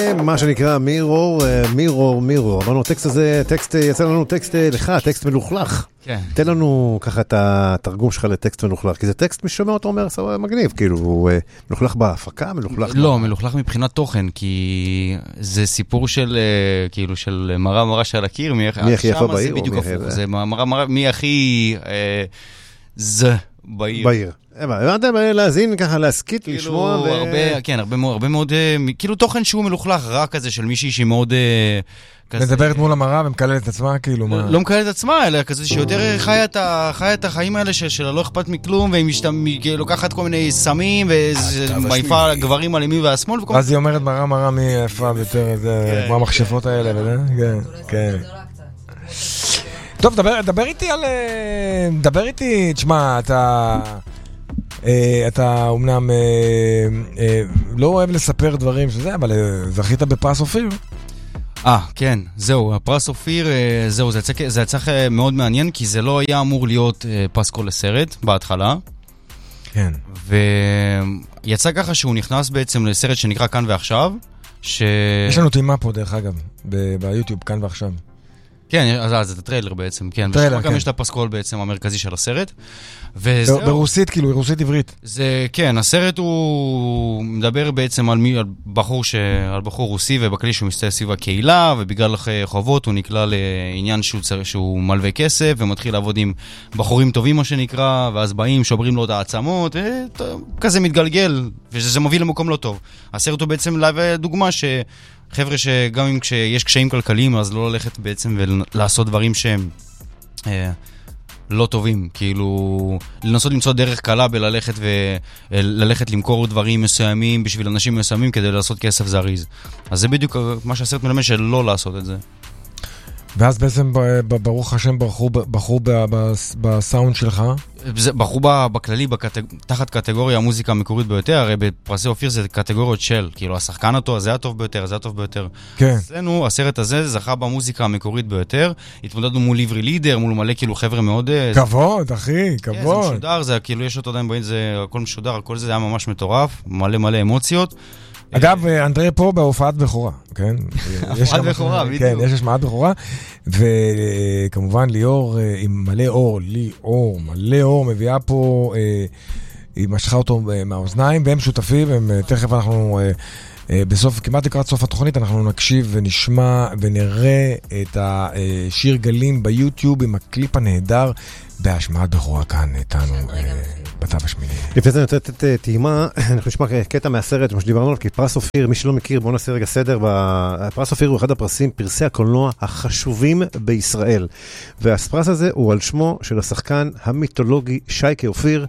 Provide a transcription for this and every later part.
מה שנקרא מירור. אמרנו, טקסט הזה, יצא לנו טקסט לך, טקסט מלוכלך. כן. תן לנו ככה את התרגום שלך לטקסט מלוכלך, כי זה טקסט משומע אותו אומר, מגניב, כאילו, הוא מלוכלך בהפקה, מלוכלך... לא, מלוכלך מבחינת תוכן, כי זה סיפור של, כאילו, של מראה שעל הקיר, מי הכי יפה בעיר? זה בדיוק הפוך, זה מראה מי הכי זה בעיר. בעיר. הבנתם להזין ככה, להסכית, לשמוע כן, הרבה מאוד, כאילו תוכן שהוא מלוכלך, רק כזה של מישהי שהיא מאוד... מדברת מול המראה ומקללת את עצמה, כאילו מה? לא מקללת את עצמה, אלא כזה שיותר חיה את החיים האלה שלה לא אכפת מכלום, והיא לוקחת כל מיני סמים, ומעיפה גברים על ימין והשמאל. אז היא אומרת מראה מי יפה ביותר, כמו המכשפות האלה, כן. טוב, דבר איתי, תשמע, אתה אומנם לא אוהב לספר דברים שזה, אבל זכית בפרס אופיר. כן, זהו, הפרס אופיר, זהו, זה יצא מאוד מעניין, כי זה לא היה אמור להיות פסקול לסרט בהתחלה. כן. ויצא ככה שהוא נכנס בעצם לסרט שנקרא כאן ועכשיו, יש לנו טעימה פה דרך אגב, ביוטיוב, כאן ועכשיו. כן, אז זה הטריילר בעצם, כן. טריילר, גם יש את הפסקול בעצם המרכזי של הסרט. ברוסית, כאילו, רוסית עברית. זה, כן, הסרט הוא מדבר בעצם על בחור רוסי ובכלי שהוא מסתכל סביב הקהילה, ובגלל חובות הוא נקלע לעניין שהוא מלווה כסף, ומתחיל לעבוד עם בחורים טובים, מה שנקרא, ואז באים, שוברים לו את העצמות, וכזה מתגלגל, וזה מוביל למקום לא טוב. הסרט הוא בעצם להביא דוגמה חבר'ה שגם אם כשיש קשיים כלכליים, אז לא ללכת בעצם ולעשות דברים שהם לא טובים. כאילו, לנסות למצוא דרך קלה וללכת למכור דברים מסוימים בשביל אנשים מסוימים כדי לעשות כסף זריז. אז זה בדיוק מה שהסרט מלמד שלא לעשות את זה. ואז בעצם ברוך השם בחרו בסאונד שלך? בחרו בכללי, תחת קטגוריה המוזיקה המקורית ביותר, הרי בפרסי אופיר זה קטגוריות של, כאילו השחקן אותו, זה הטוב ביותר, זה הטוב ביותר. כן. אצלנו, הסרט הזה זכה במוזיקה המקורית ביותר, התמודדנו מול עברי לידר, מול מלא כאילו חבר'ה מאוד... כבוד, אחי, כבוד. זה משודר, זה כאילו יש אותו עדיין בעין, זה הכל משודר, הכל זה היה ממש מטורף, מלא אמוציות. אגב, אנדרי פה בהופעת בכורה, כן? הופעת בכורה, בדיוק. כן, יש השמעת בכורה, וכמובן ליאור עם מלא אור, מביאה פה, היא משכה אותו מהאוזניים, והם שותפים, תכף אנחנו, כמעט לקראת סוף התוכנית, אנחנו נקשיב ונשמע ונראה את השיר גלים ביוטיוב עם הקליפ הנהדר, בהשמעת בכורה כאן איתנו בתו השמיני. לפני זה נותנת את טעימה, אנחנו נשמע קטע מהסרט, מה שדיברנו עליו, כי פרס אופיר, מי שלא מכיר, בואו נעשה רגע סדר, פרס אופיר הוא אחד הפרסים, פרסי הקולנוע החשובים בישראל. והפרס הזה הוא על שמו של השחקן המיתולוגי שייקה אופיר,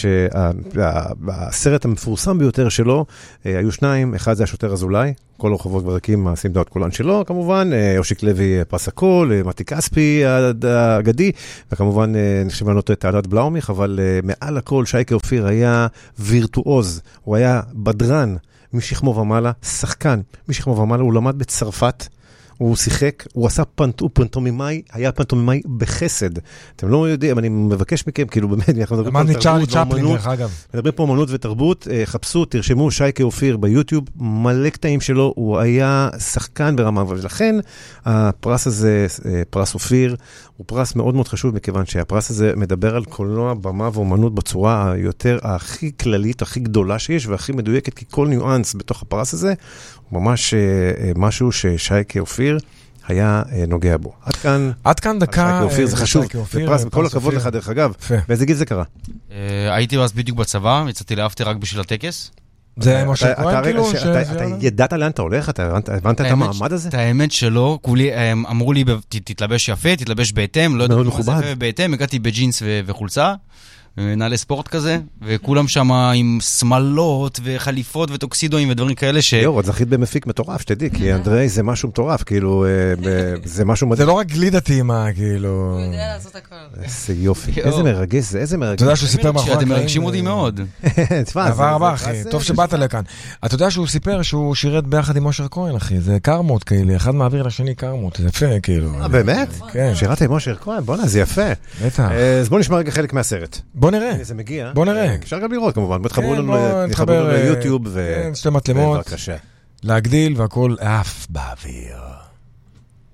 שהסרט המפורסם ביותר שלו, היו שניים, אחד זה השוטר אזולאי, כל הרחובות ברקים מעשים דעות קולן שלו, כמובן, אושיק לוי פרס הקול, מתי כספי האגדי, וכמובן נחשב לנו את תעלת בלאומיך, אבל מעל הכל שייקה אופיר היה וירטואוז, הוא היה בדרן משכמו ומעלה, שחקן משכמו ומעלה, הוא למד בצרפת, הוא שיחק, הוא עשה פנטומימאי, היה פנטומימאי בחסד. אתם לא יודעים, אני מבקש מכם, כאילו באמת, אנחנו מדברים פה על תרבות ואומנות, מדברים פה אומנות ותרבות, חפשו, תרשמו שייקה אופיר ביוטיוב, מלא קטעים שלו, הוא היה שחקן ברמה, ולכן הפרס הזה, פרס אופיר, הוא פרס מאוד מאוד חשוב, מכיוון שהפרס הזה מדבר על קולנוע, במה ואומנות בצורה היותר, הכי כללית, הכי גדולה שיש, והכי מדויקת, כי כל ניואנס בתוך הפרס הזה, הוא ממש משהו ששייקה אופיר היה נוגע בו. עד כאן דקה. שייקה אופיר זה חשוב, זה פרס, וכל הכבוד לך דרך אגב. באיזה גיל זה קרה? הייתי אז בדיוק בצבא, יצאתי לאפטר רק בשביל הטקס. זה משה כהן כאילו? אתה ידעת לאן אתה הולך? אתה הבנת את המעמד הזה? את האמת שלא, אמרו לי, תתלבש יפה, תתלבש בהתאם, לא יודעת מה זה בהתאם, הגעתי בג'ינס וחולצה, נעלי ספורט כזה, וכולם שם עם סמלות וחליפות וטוקסידואים ודברים כאלה ש... יור, את זכית במפיק מטורף, שתדעי, כי אנדרי זה משהו מטורף, כאילו, זה משהו מדהים. זה לא רק גלידה טעימה, כאילו... הוא יודע לעשות הכל. איזה יופי, איזה מרגש זה, איזה מרגש. אתה יודע שהוא סיפר מאחורי הקלעים. אתם מרגשים אותי מאוד. דבר רבה, אחי, טוב שבאת לכאן. אתה יודע שהוא סיפר שהוא שירת ביחד עם משה כהן, אחי, זה קרמות כאלה, אחד מעביר לשני קרמות, זה יפה, כאילו. באמת? שירת עם משה כהן, בוא נה, זה יפה. אז בוא נשמע רגע חלק מהסרט. בוא נראה. זה מגיע. בוא נראה. אפשר גם לראות כמובן. תחברו לנו ליוטיוב שתי מצלמות. בבקשה. להגדיל והכל עף באוויר.